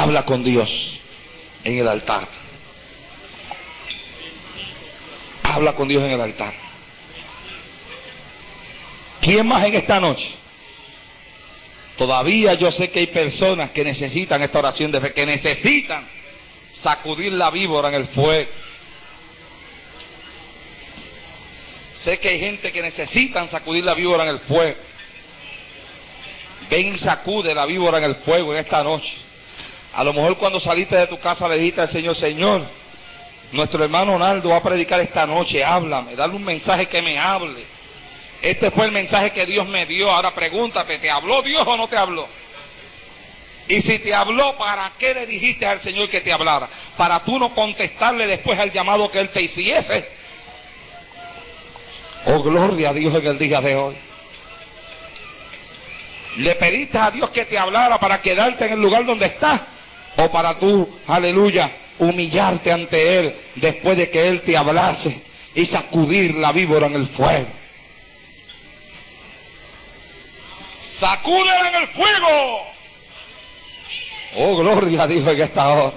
Habla con Dios en el altar. Habla con Dios en el altar. ¿Quién más en esta noche? Todavía yo sé que hay personas que necesitan esta oración de fe, que necesitan sacudir la víbora en el fuego. Sé que hay gente que necesitan sacudir la víbora en el fuego. Ven y sacude la víbora en el fuego en esta noche. A lo mejor cuando saliste de tu casa le dijiste al Señor: Señor, nuestro hermano Naldo va a predicar esta noche, háblame, dale un mensaje que me hable. Este fue el mensaje que Dios me dio. Ahora pregúntate, ¿te habló Dios o no te habló? Y si te habló, ¿para qué le dijiste al Señor que te hablara? Para tú no contestarle después al llamado que Él te hiciese. Oh, gloria a Dios en el día de hoy. ¿Le pediste a Dios que te hablara para quedarte en el lugar donde estás? ¿O para tú, aleluya, humillarte ante Él después de que Él te hablase y sacudir la víbora en el fuego? ¡Sacúdela en el fuego! Oh, gloria a Dios en esta hora.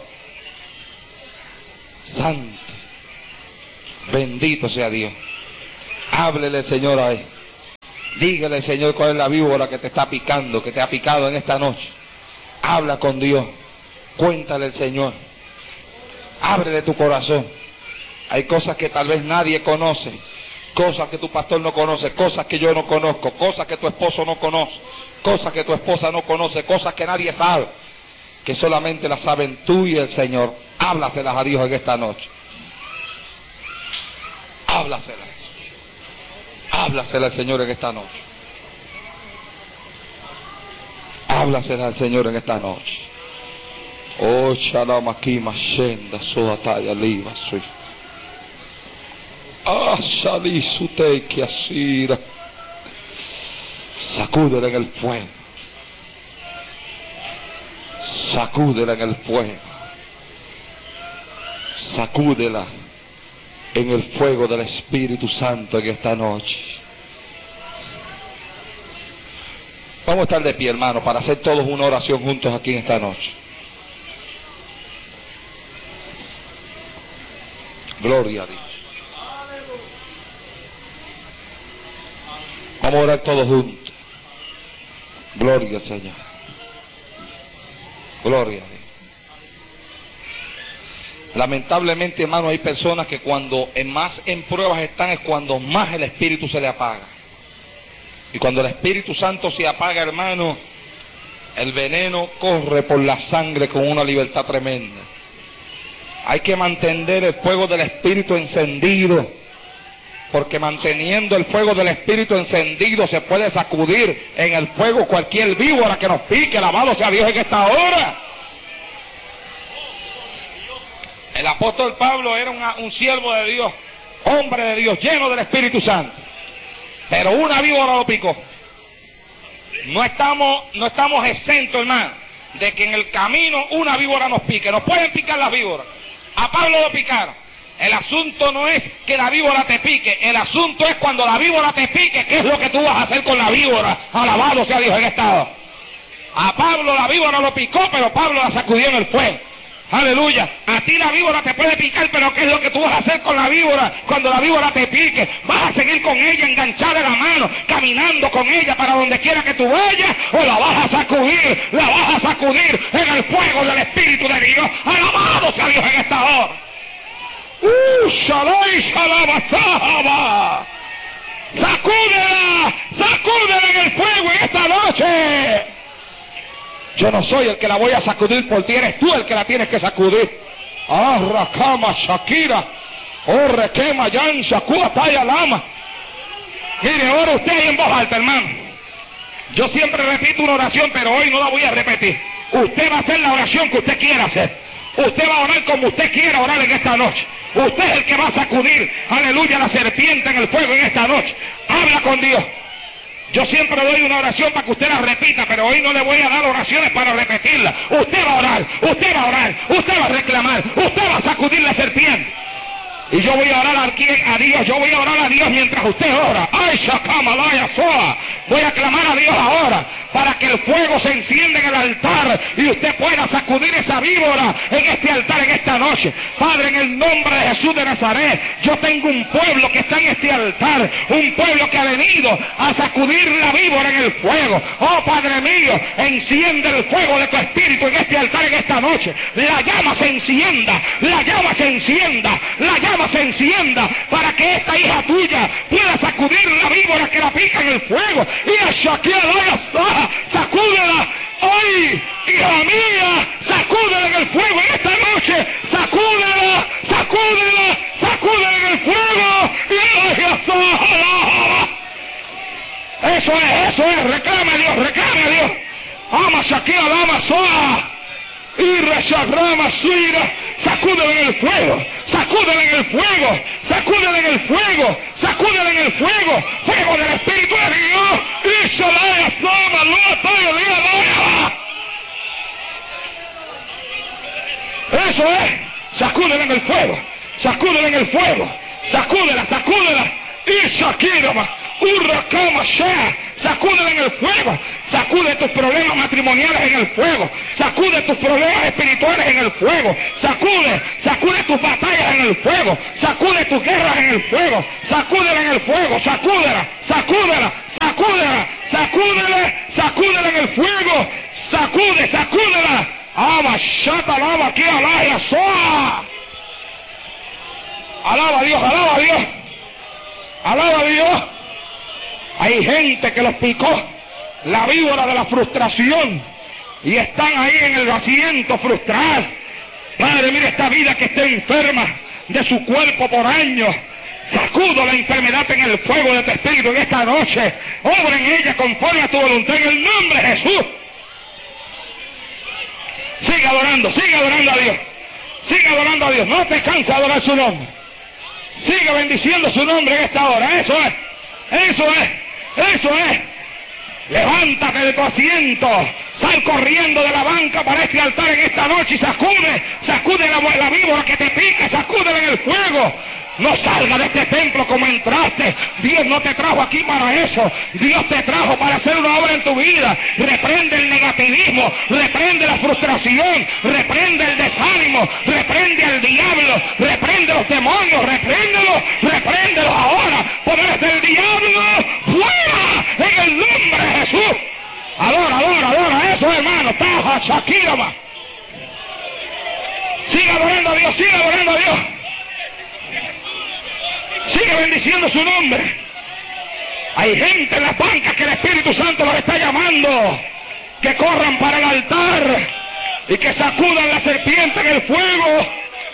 Santo, bendito sea Dios. Háblele, Señor, a Él. Dígale, Señor, cuál es la víbora que te está picando, que te ha picado en esta noche. Habla con Dios. Cuéntale al Señor. Ábrele tu corazón. Hay cosas que tal vez nadie conoce. Cosas que tu pastor no conoce. Cosas que yo no conozco. Cosas que tu esposo no conoce. Cosas que tu esposa no conoce. Cosas que nadie sabe. Que solamente las saben tú y el Señor. Háblaselas a Dios en esta noche. Háblaselas. Háblasela al Señor en esta noche. Háblasela al Señor en esta noche. Oh, shalom aquí, mashenda, soataya, liva, soy. Ah, salí su tequi, asira. Sacúdela en el fuego. Sacúdela en el fuego. Sacúdela en el fuego del Espíritu Santo en esta noche. Vamos a estar de pie, hermano, para hacer todos una oración juntos aquí en esta noche. Gloria a Dios. Vamos a orar todos juntos. Gloria al Señor. Gloria a Dios. Lamentablemente, hermano, hay personas que cuando más en pruebas están es cuando más el Espíritu se le apaga. Y cuando el Espíritu Santo se apaga, hermano, el veneno corre por la sangre con una libertad tremenda. Hay que mantener el fuego del Espíritu encendido, porque manteniendo el fuego del Espíritu encendido se puede sacudir en el fuego cualquier víbora que nos pique. Alabado sea Dios en esta hora. El apóstol Pablo era un siervo de Dios, hombre de Dios, lleno del Espíritu Santo. Pero una víbora lo picó. No estamos exentos, hermano, de que en el camino una víbora nos pique. Nos pueden picar las víboras. A Pablo lo picaron. El asunto no es que la víbora te pique. El asunto es cuando la víbora te pique, ¿qué es lo que tú vas a hacer con la víbora? Alabado sea Dios en esta hora. A Pablo la víbora lo picó, pero Pablo la sacudió en el fuego. Aleluya. A ti la víbora te puede picar, pero ¿qué es lo que tú vas a hacer con la víbora cuando la víbora te pique? ¿Vas a seguir con ella, enganchada en la mano, caminando con ella para donde quiera que tú vayas? ¿O la vas a sacudir? La vas a sacudir en el fuego del Espíritu de Dios. Alabado sea Dios en esta hora. Shalai, shalabasaba. Sacúdela, sacúdela en el fuego en esta noche. Yo no soy el que la voy a sacudir por ti, eres tú el que la tienes que sacudir. Ah, Rakama Shakira, oh Requema Yan Shakua Taya Lama. Mire, ahora usted ahí en voz alta, hermano. Yo siempre repito una oración, pero hoy no la voy a repetir. Usted va a hacer la oración que usted quiera hacer. Usted va a orar como usted quiera orar en esta noche. Usted es el que va a sacudir, aleluya, la serpiente en el fuego en esta noche. Habla con Dios. Yo siempre doy una oración para que usted la repita, pero hoy no le voy a dar oraciones para repetirla. Usted va a orar, usted va a orar, usted va a reclamar, usted va a sacudir la serpiente. Y yo voy a orar a Dios, yo voy a orar a Dios mientras usted ora. Ay, Shakamalaya Soa. Voy a clamar a Dios ahora. para que el fuego se encienda en el altar y usted pueda sacudir esa víbora en este altar en esta noche. Padre, en el nombre de Jesús de Nazaret, yo tengo un pueblo que está en este altar, un pueblo que ha venido a sacudir la víbora en el fuego. Oh Padre mío, enciende el fuego de tu espíritu en este altar en esta noche. La llama se encienda, la llama se encienda, la llama se encienda, para que esta hija tuya pueda sacudir la víbora que la pica en el fuego. Y a Shaquia, sacúdela. ¡Ay, hija mía! ¡Sacúdela en el fuego en esta noche! ¡Sacúdela! ¡Sacúdela! ¡Sacúdela en el fuego! ¡Y eso es! ¡Reclame a Dios! ¡Reclame a Dios! ¡Ama Shaquia, ama Soa! Y resarrama suira, sacúdela en el fuego, sacúdela en el fuego, sacúdela en el fuego, sacúdela en el fuego, fuego del Espíritu de Dios, y Shalaya Soma, eso es, sacúdela en el fuego, sacúdela en el fuego, sacúdela, sacúdela, y Shakirama, Urrakama Shea, sacúdela en el fuego, sacude tus problemas matrimoniales en el fuego, sacude tus problemas espirituales en el fuego, sacude tus batallas en el fuego, sacude tus guerras en el fuego, sacúdela en el fuego, sacúdela en el fuego, sacúdela, ama shata lava aquí alaya soa. Alaba a Dios, alaba a Dios, alaba a Dios. Hay gente que los picó la víbora de la frustración y están ahí en el asiento frustrados. Padre, mire esta vida que está enferma de su cuerpo por años. Sacudo la enfermedad en el fuego de tu espíritu en esta noche. Obra en ella conforme a tu voluntad en el nombre de Jesús. Sigue adorando a Dios. Sigue adorando a Dios. No te canses de adorar su nombre. Sigue bendiciendo su nombre en esta hora. Eso es. Levántate de tu asiento, sal corriendo de la banca para este altar en esta noche y sacude la víbora que te pica, sacúdela en el fuego. No salga de este templo como entraste. Dios no te trajo aquí para eso. Dios te trajo para hacer una obra en tu vida. Reprende el negativismo, reprende la frustración, reprende el desánimo, reprende al diablo, reprende los demonios, repréndelos ahora. Poderes del diablo, fuera en el nombre de Jesús. Adora eso, hermano. Taja, Shakirama. Sigue adorando a Dios. Sigue bendiciendo su nombre. Hay gente en las bancas que el Espíritu Santo los está llamando. Que corran para el altar y que sacudan la serpiente en el fuego.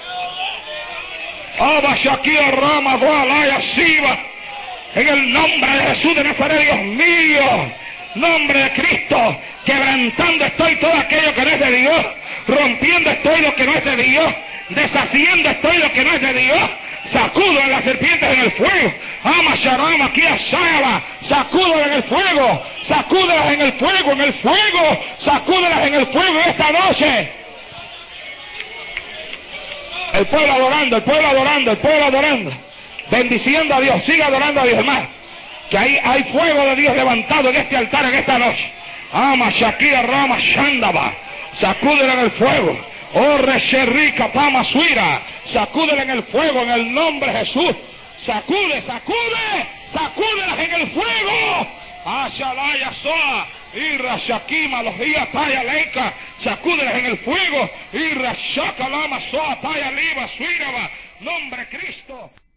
Abba Shakia Rama Gualaya Siva. En el nombre de Jesús de Nazaret, Dios mío. Nombre de Cristo. Quebrantando estoy todo aquello que no es de Dios. Rompiendo estoy lo que no es de Dios. Deshaciendo estoy lo que no es de Dios. Sacudo en las serpientes en el fuego. Ama Sharama aquí a Shaba. Sacúdelas en el fuego. Sacúdelas en el fuego. Sacúdelas en el fuego esta noche. El pueblo adorando. Bendiciendo a Dios. Siga adorando a Dios, hermano. Que hay fuego de Dios levantado en este altar en esta noche. Ama Shakira Rama Shandaba. Sacúdela en el fuego. Oh, Resherrika Pama Suira. Sacúdela en el fuego en el nombre de Jesús. Sacúdelas en el fuego. Ashalaya Soa. Irra Shakima, los días Taya Leica. Sacúdelas en el fuego. Irra Shakalama Soa Taya Liba Suiraba. Nombre Cristo.